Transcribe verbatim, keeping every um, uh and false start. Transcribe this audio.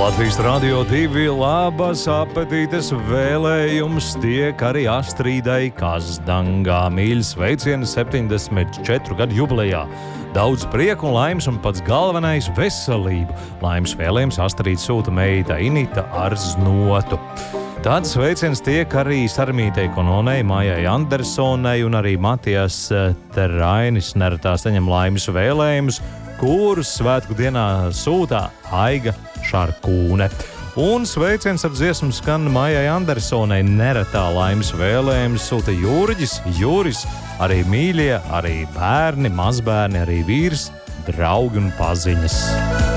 Latvijas Radio divi labas apetītes vēlējums tiek arī Astrīdai Kazdangā. Mīļas sveicieni septiņdesmit četru gadu jubilejā. Daudz prieku un laimes un pats galvenais – veselību. Laimes vēlējums Astrīda sūta meita Inita ar znotu. Tāds sveiciens tiek arī Sarmītei Kononei, Mājai Andersonai un arī Matijas Terainis neretā saņem laimes vēlējumus, kurus svētku dienā sūtā Aiga Šarkūne. Un sveiciens ar dziesmu skan Mājai Andersonai, neretā laimes vēlējumus sūta Jurģis, Juris, arī mīļie, arī bērni, mazbērni, arī vīrs, draugi un paziņas.